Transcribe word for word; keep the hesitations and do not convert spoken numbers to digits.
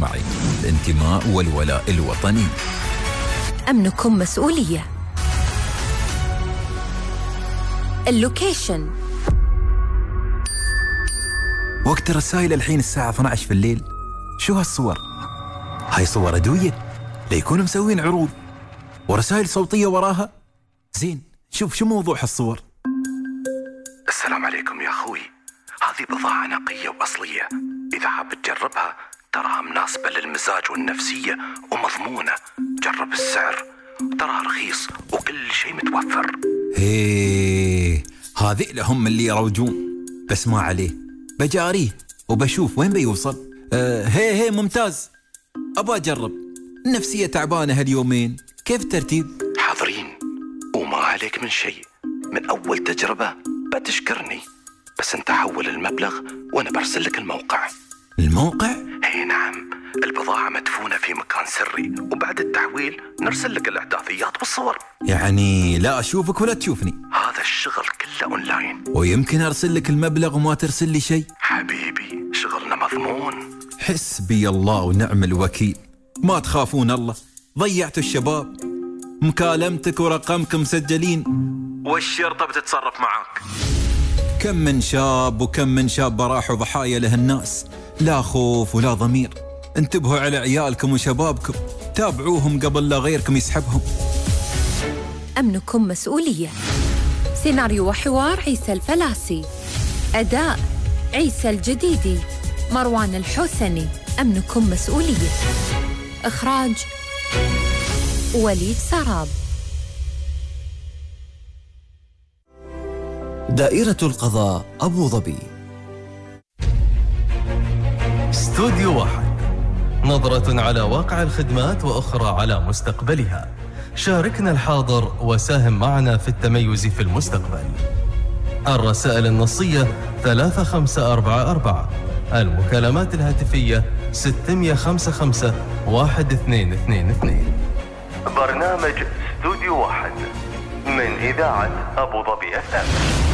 المجتمعي، الانتماء والولاء الوطني. أمنكم مسؤولية. اللوكيشن. وقت الرسائل الحين الساعة اثني عشر في الليل. شو هالصور؟ هاي صور أدوية، ليكونوا مسوين عروض ورسائل صوتية وراها. زين، شوف شو موضوع هالصور. السلام عليكم يا أخوي، هذه بضاعة نقية وأصلية، إذا حاب تجربها تراها مناسبة للمزاج والنفسية ومضمونة. جرب السعر، تراها رخيص وكل شيء متوفر. هيه، هذه لهم اللي يروجون، بس ما عليه، بجاريه وبشوف وين بيوصل. أه هي هي ممتاز، أبغى أجرب. النفسية تعبانة هاليومين، كيف الترتيب؟ حاضرين وما عليك من شيء، من أول تجربة بتشكرني، بس أنت حول المبلغ وأنا برسل لك الموقع. الموقع؟ هي نعم، البضاعة مدفونة في مكان سري، وبعد التحويل نرسل لك الإحداثيات والصور. يعني لا أشوفك ولا تشوفني؟ هذا الشغل كله أونلاين. ويمكن أرسل لك المبلغ وما ترسل لي شيء؟ حبيبي شغلنا مضمون. حسبي الله ونعم الوكيل. ما تخافون الله، ضيعتوا الشباب، مكالمتك ورقمك مسجلين والشرطة بتتصرف معاك. كم من شاب وكم من شاب راحوا ضحايا له الناس، لا خوف ولا ضمير. انتبهوا على عيالكم وشبابكم، تابعوهم قبل لا غيركم يسحبهم. أمنكم مسؤولية. سيناريو وحوار عيسى الفلاسي، أداء عيسى الجديدي، مروان الحسني. أمنكم مسؤولية. إخراج وليد سراب. دائرة القضاء أبو ظبي. استوديو واحد، نظرة على واقع الخدمات وأخرى على مستقبلها. شاركنا الحاضر وساهم معنا في التميز في المستقبل. الرسائل النصية ثلاثة خمسة أربعة أربعة، المكالمات الهاتفية ستمئة وخمسة وخمسين واحد اثنين اثنين اثنين. برنامج استوديو واحد من إذاعة أبو ظبي أف أم.